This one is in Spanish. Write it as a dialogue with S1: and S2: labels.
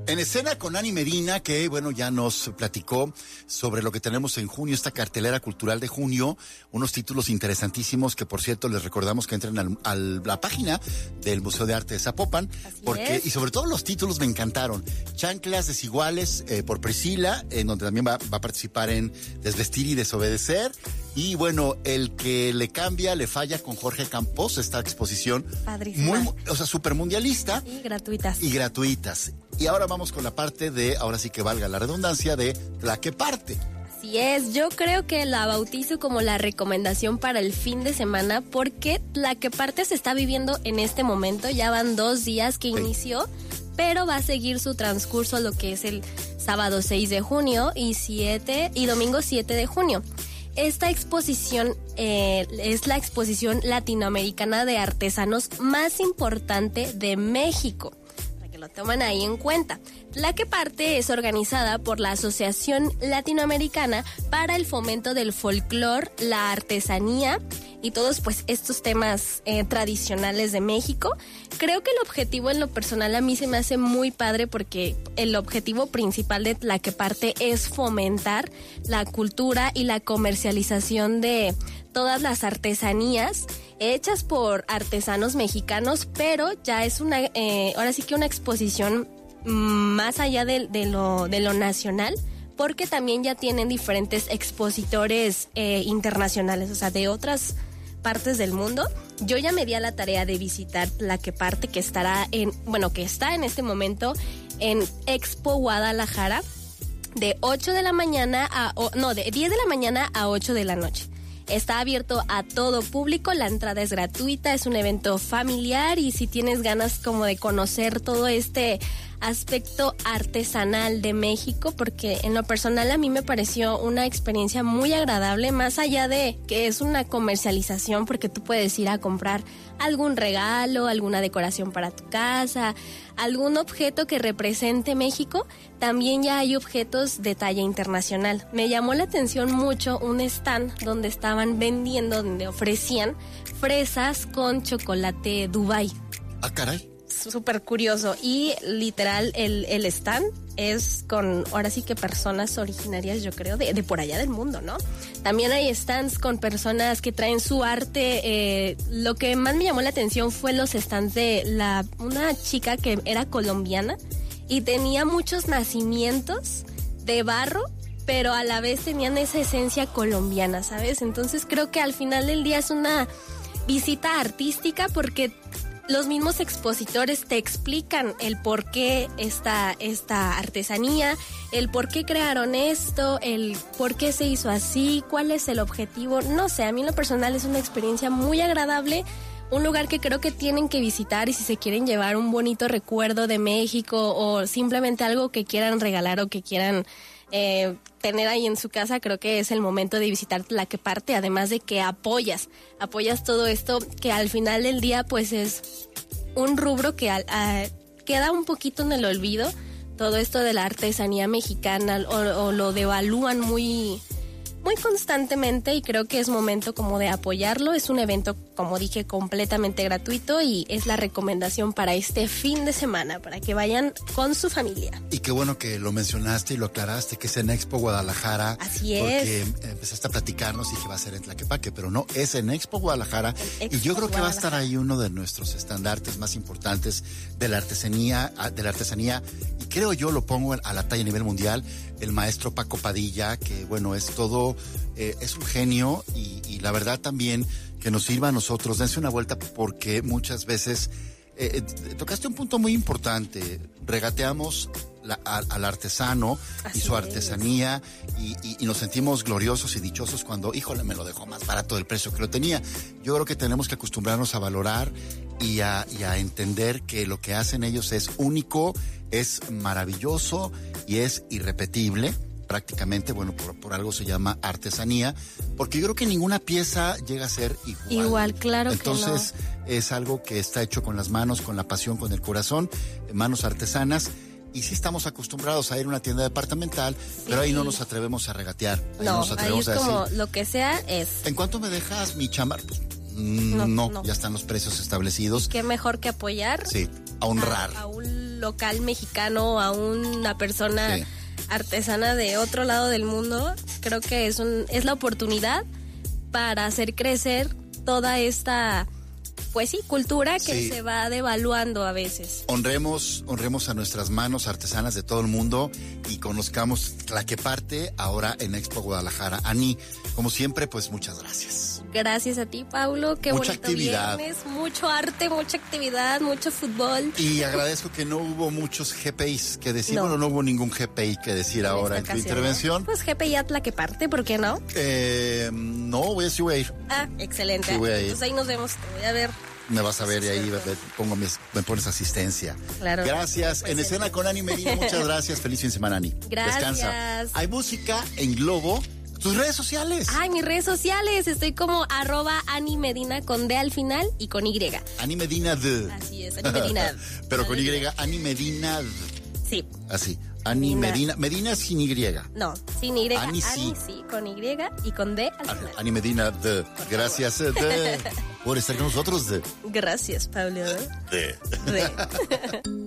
S1: En escena con Ani Medina, que bueno, ya nos platicó sobre lo que tenemos en junio, esta cartelera cultural de junio, unos títulos interesantísimos que, por cierto, les recordamos que entren a la página del Museo de Arte de Zapopan, y sobre todo los títulos me encantaron. Chanclas Desiguales por Priscila, en donde también va a participar en Desvestir y Desobedecer, y bueno, El que le cambia, le falla, con Jorge Campos, esta exposición
S2: padrísima,
S1: súper mundialista.
S2: Y gratuitas.
S1: Y ahora vamos con la parte de, ahora sí que valga la redundancia, de Tlaqueparte.
S2: Así es, yo creo que la bautizo como la recomendación para el fin de semana, porque Tlaqueparte se está viviendo en este momento, ya van 2 días que inició, pero va a seguir su transcurso lo que es el sábado 6 de junio y domingo 7 de junio. Esta exposición es la exposición latinoamericana de artesanos más importante de México. Lo toman ahí en cuenta. Tlaqueparte es organizada por la Asociación Latinoamericana para el Fomento del Folclor, la Artesanía y todos pues estos temas tradicionales de México. Creo que el objetivo en lo personal a mí se me hace muy padre, porque el objetivo principal de Tlaqueparte es fomentar la cultura y la comercialización de todas las artesanías hechas por artesanos mexicanos, pero ya es ahora sí que una exposición más allá de lo nacional, porque también ya tienen diferentes expositores internacionales, o sea, de otras partes del mundo. Yo ya me di a la tarea de visitar Tlaqueparte, que está en este momento en Expo Guadalajara, de 10 de la mañana a 8 de la noche. Está abierto a todo público, la entrada es gratuita, es un evento familiar, y si tienes ganas como de conocer todo este aspecto artesanal de México, porque en lo personal a mí me pareció una experiencia muy agradable, más allá de que es una comercialización, porque tú puedes ir a comprar algún regalo, alguna decoración para tu casa, algún objeto que represente México. También ya hay objetos de talla internacional. Me llamó la atención mucho un stand donde donde ofrecían fresas con chocolate Dubai.
S1: Ah, caray.
S2: Súper curioso, y literal el stand es con, ahora sí que personas originarias, yo creo, de por allá del mundo, ¿no? También hay stands con personas que traen su arte. Lo que más me llamó la atención fue los stands de una chica que era colombiana y tenía muchos nacimientos de barro, pero a la vez tenían esa esencia colombiana, ¿sabes? Entonces creo que al final del día es una visita artística, porque los mismos expositores te explican el por qué esta artesanía, el por qué crearon esto, el por qué se hizo así, cuál es el objetivo. No sé, a mí en lo personal es una experiencia muy agradable, un lugar que creo que tienen que visitar, y si se quieren llevar un bonito recuerdo de México o simplemente algo que quieran regalar o que quieran tener ahí en su casa, creo que es el momento de visitar Tlaqueparte, además de que apoyas todo esto, que al final del día pues es un rubro que queda un poquito en el olvido, todo esto de la artesanía mexicana, o lo devalúan muy constantemente, y creo que es momento como de apoyarlo. Es un evento, como dije, completamente gratuito, y es la recomendación para este fin de semana, para que vayan con su familia.
S1: Y qué bueno que lo mencionaste y lo aclaraste, que es en Expo Guadalajara.
S2: Así es.
S1: Porque empezaste a platicarnos y que va a ser en Tlaquepaque, pero no, es en Expo Guadalajara. Y yo creo que va a estar ahí uno de nuestros estandartes más importantes de la artesanía, y creo yo lo pongo a la talla a nivel mundial, el maestro Paco Padilla, que bueno, es todo, es un genio, y la verdad también que nos sirva a nosotros. Dense una vuelta, porque muchas veces tocaste un punto muy importante. Regateamos al artesano y su artesanía, y nos sentimos gloriosos y dichosos cuando, híjole, me lo dejó más barato del precio que lo tenía. Yo creo que tenemos que acostumbrarnos a valorar y a entender que lo que hacen ellos es único, es maravilloso y es irrepetible. Prácticamente, bueno, por algo se llama artesanía, porque yo creo que ninguna pieza llega a ser igual.
S2: Igual, claro.
S1: Entonces,
S2: que no.
S1: Es algo que está hecho con las manos, con la pasión, con el corazón, manos artesanas. Y sí estamos acostumbrados a ir a una tienda departamental, sí, pero ahí no nos atrevemos a regatear.
S2: No, ahí es como lo que sea es.
S1: ¿En cuánto me dejas mi chamar? Pues, no, ya están los precios establecidos.
S2: ¿Qué mejor que apoyar?
S1: Sí, a honrar.
S2: A un un local mexicano, a una persona
S1: Sí.
S2: artesana de otro lado del mundo, creo que es la oportunidad para hacer crecer toda esta, pues sí, cultura que
S1: Sí.
S2: se va devaluando a veces.
S1: Honremos a nuestras manos artesanas de todo el mundo y conozcamos Tlaqueparte ahora en Expo Guadalajara. Ani, como siempre, pues muchas gracias.
S2: Gracias a ti, Paulo. Qué
S1: Mucha
S2: bonito
S1: actividad.
S2: viernes, mucho arte, mucha actividad, mucho fútbol.
S1: Y agradezco que no hubo muchos GPIs que decir.
S2: No.
S1: Bueno, no hubo ningún GPI que decir ahora en
S2: esta
S1: tu
S2: ocasión,
S1: intervención.
S2: ¿no? Pues GPI Tlaqueparte, ¿por qué no?
S1: No, sí voy a ir.
S2: Ah, excelente.
S1: Sí, voy a ir.
S2: Entonces ahí nos vemos. Te voy a ver.
S1: Me vas a ver y
S2: Sí,
S1: ahí
S2: cierto.
S1: me pones asistencia.
S2: Claro.
S1: Gracias.
S2: Pues
S1: En escena con Ani Medina, muchas gracias. Feliz fin de semana, Ani.
S2: Gracias.
S1: Descansa. Hay música en Globo. Tus redes sociales.
S2: Ay, mis redes sociales. Estoy como @Ani Medina con D al final y con Y.
S1: Ani Medina de.
S2: Así es, Ani Medina.
S1: Pero con Y, Ani Medina.
S2: Sí.
S1: Así. Ani Medina. Medina sin Y.
S2: No, sin Y.
S1: Ani sí.
S2: sí, con Y y con D al final.
S1: Ani Medina de. Gracias de por estar con nosotros de.
S2: Gracias, Pablo.
S1: de.
S2: De.